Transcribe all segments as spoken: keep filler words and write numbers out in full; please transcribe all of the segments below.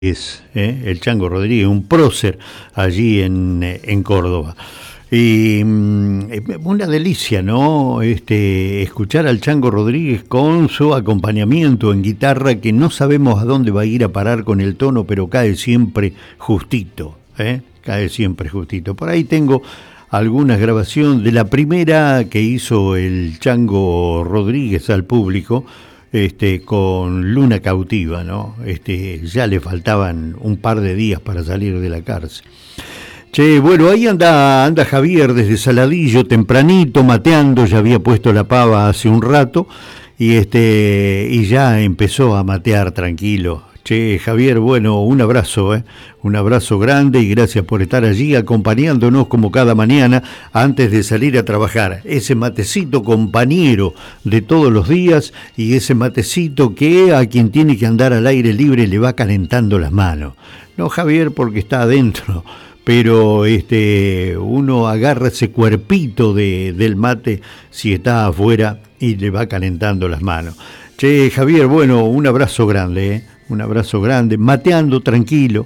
Es ¿eh? el Chango Rodríguez, un prócer allí en, en Córdoba. Y mm, una delicia, ¿no? Este, escuchar al Chango Rodríguez con su acompañamiento en guitarra, que no sabemos a dónde va a ir a parar con el tono, pero cae siempre justito, ¿eh? Cae siempre justito. Por ahí tengo algunas grabaciones de la primera que hizo el Chango Rodríguez al público, este, con Luna Cautiva, ¿no? Este, ya le faltaban un par de días para salir de la cárcel. Che, bueno, ahí anda, anda Javier desde Saladillo, tempranito, mateando, ya había puesto la pava hace un rato, y este, y ya empezó a matear tranquilo. Che, Javier, bueno, un abrazo, ¿eh? Un abrazo grande y gracias por estar allí acompañándonos como cada mañana antes de salir a trabajar. Ese matecito compañero de todos los días y ese matecito que a quien tiene que andar al aire libre le va calentando las manos. No, Javier, porque está adentro, pero este, uno agarra ese cuerpito de, del mate si está afuera y le va calentando las manos. Che, Javier, bueno, un abrazo grande, ¿eh? Un abrazo grande, mateando tranquilo,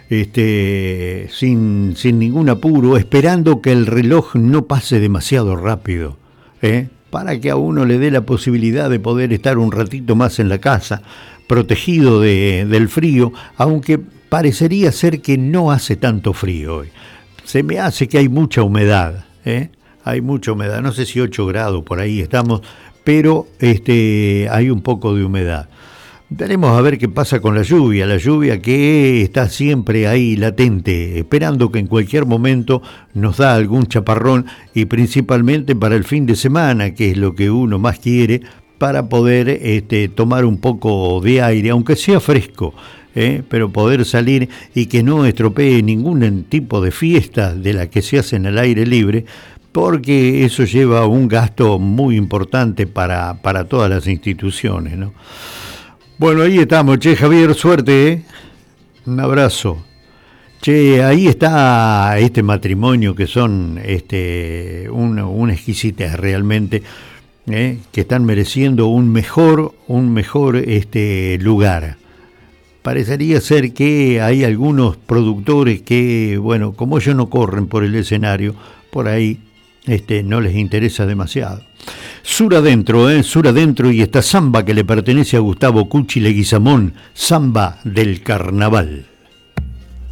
este, sin, sin ningún apuro, esperando que el reloj no pase demasiado rápido, ¿eh? Para que a uno le dé la posibilidad de poder estar un ratito más en la casa, protegido de, del frío, aunque parecería ser que no hace tanto frío hoy. Se me hace que hay mucha humedad, ¿eh? Hay mucha humedad, no sé si ocho grados por ahí estamos, pero este, hay un poco de humedad. Veremos a ver qué pasa con la lluvia, la lluvia que está siempre ahí latente, esperando que en cualquier momento nos da algún chaparrón y principalmente para el fin de semana, que es lo que uno más quiere para poder este, tomar un poco de aire, aunque sea fresco, ¿eh? Pero poder salir y que no estropee ningún tipo de fiesta de la que se hacen al aire libre, porque eso lleva un gasto muy importante para, para todas las instituciones, ¿no? Bueno, ahí estamos, che, Javier, suerte, ¿eh? Un abrazo. Che, ahí está este matrimonio que son este, una, una exquisitez realmente, ¿eh? Que están mereciendo un mejor, un mejor este, lugar. Parecería ser que hay algunos productores que, bueno, como ellos no corren por el escenario, por ahí este, no les interesa demasiado. Sur adentro, ¿eh? Sur adentro y esta samba que le pertenece a Gustavo Cuchi Leguizamón, samba del carnaval.